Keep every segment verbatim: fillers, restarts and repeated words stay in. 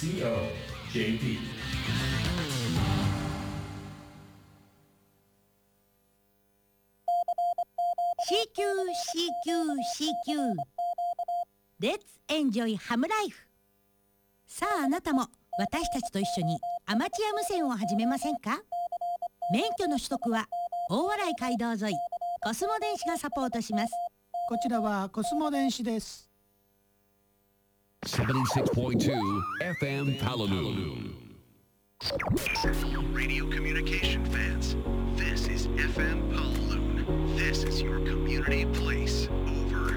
シーオージェーピーシーキュー シーキュー シーキュー Let's enjoy Ham Life。 さああなたも私たちと一緒にアマチュア無線を始めませんか？免許の取得は大洗街道沿いコスモ電子がサポートします。 こちらはコスモ電子です。 セブンティシックスポイントツー エフエム Palalu. Radio communication fans, this is エフエム Palalu. This is your community place. Over.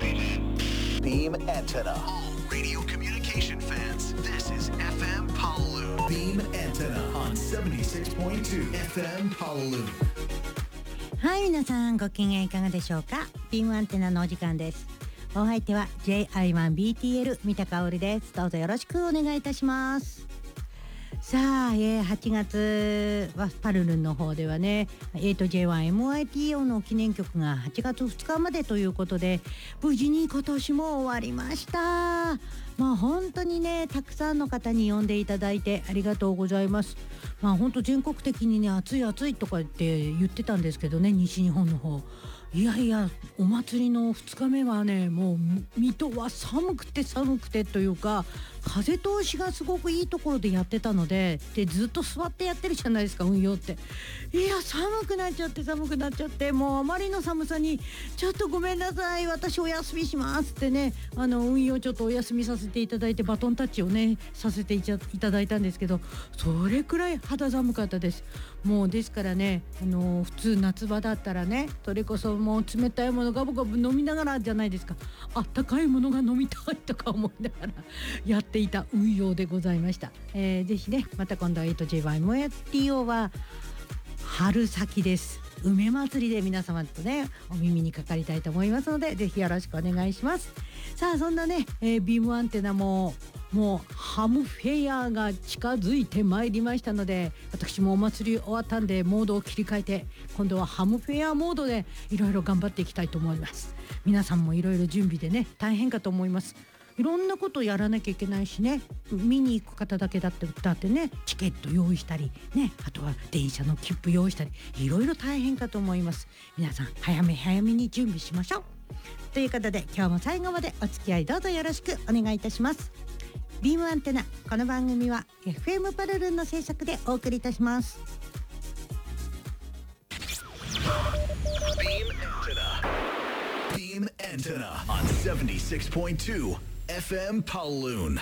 Beam antenna. All radio communication fans, this is エフエム Palalu. Beam antenna on セブンティシックスポイントツー エフエム Palalu. はい、皆さんご機嫌いかがでしょうか？ビームアンテナのお時間です。お相手は ジェイアイワンビーティーエル 三田香織です。どうぞよろしくお願いいたします。さあ、えー、はちがつはパルルンの方ではね エイトジェイワンエムアイティーオー の記念曲がはちがつふつかまでということで、無事に今年も終わりました。まあ本当にね、たくさんの方に呼んでいただいてありがとうございます。まあ本当全国的にね、暑い暑いとか言って言ってたんですけどね、西日本の方、いやいやお祭りのふつかめはね、もう水戸は寒くて寒くてというか、風通しがすごくいいところでやってたので、でずっと座ってやってるじゃないですか、運用って。いや寒くなっちゃって寒くなっちゃって、もうあまりの寒さにちょっとごめんなさい、私お休みしますってね、あの運用ちょっとお休みさせていただいて、バトンタッチをねさせていただいたんですけど、それくらい肌寒かったです。もうですからね、あの普通夏場だったらね、それこそもう冷たいものガブガブ飲みながらじゃないですか、あったかいものが飲みたいとか思いながらやっていた運用でございました。えー、ぜひね、また今度は エイトジェイワンエムアイティーオー は春先です。梅祭りで皆様とねお耳にかかりたいと思いますので、ぜひよろしくお願いします。さあそんなね、えー、ビームアンテナももうハムフェアが近づいてまいりましたので、私もお祭り終わったんでモードを切り替えて、今度はハムフェアモードでいろいろ頑張っていきたいと思います。皆さんもいろいろ準備でね大変かと思います。いろんなことをやらなきゃいけないしね、見に行く方だけだってだってね、チケット用意したりね、あとは電車の切符用意したり、いろいろ大変かと思います。皆さん早め早めに準備しましょう。ということで今日も最後までお付き合いどうぞよろしくお願いいたします。ビームアンテナ、この番組は エフエム パルルンの制作でお送りいたします。 Beam antenna. Beam antenna on セブンティシックスポイントツー エフエム Palalu.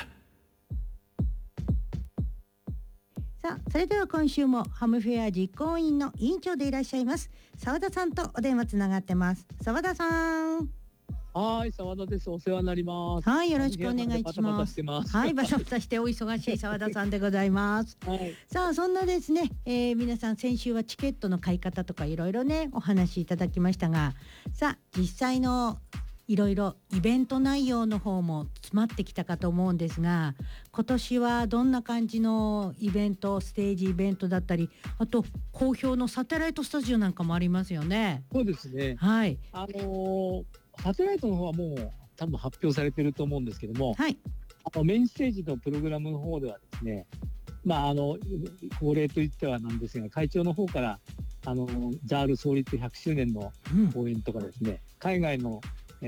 さあそれでは今週もハムフェア実行委員の委員長でいらっしゃいます澤田さんとお電話つながってます。澤田さん。 はい、澤田です。お世話になります。 はい、よろしくお願いします。 バタバタしてます。 はい、バタバタしてお忙しい澤田さんでございます。 はい、 さあそんなですね、えー、皆さん先週はチケットの買い方とかいろいろねお話しいただきましたが、さあ実際のいろいろイベント内容の方も詰まってきたかと思うんですが、今年はどんな感じのイベント、ステージイベントだったり、あと好評のサテライトスタジオなんかもありますよね。 そうですね。 はい。 あのー、サテライトの方はもう多分発表されてると思うんですけども、 はい。 あのメインステージのプログラムの方ではですね、まああの恒例といってはなんですが、会長の方からあのジャール創立ひゃくしゅうねんの講演とかですね、うん、海外の